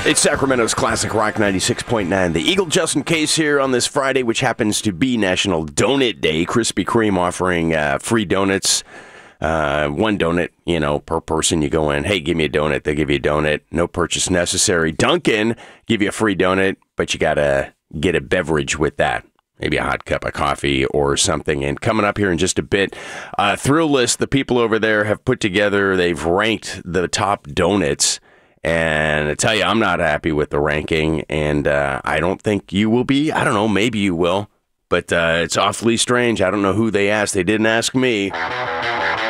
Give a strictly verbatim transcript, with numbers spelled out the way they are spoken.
It's Sacramento's Classic Rock ninety-six point nine. The Eagle Justin Case here on this Friday, which happens to be National Donut Day. Krispy Kreme offering uh, free donuts. Uh, one donut, you know, per person. You go in, hey, give me a donut. They give you a donut. No purchase necessary. Dunkin' give you a free donut, but you got to get a beverage with that. Maybe a hot cup of coffee or something. And coming up here in just a bit, uh, Thrill List, the people over there have put together, they've ranked the top donuts. And I tell you, I'm not happy with the ranking, and uh, I don't think you will be. I don't know, maybe you will. But uh, it's awfully strange. I don't know who they asked. They didn't ask me.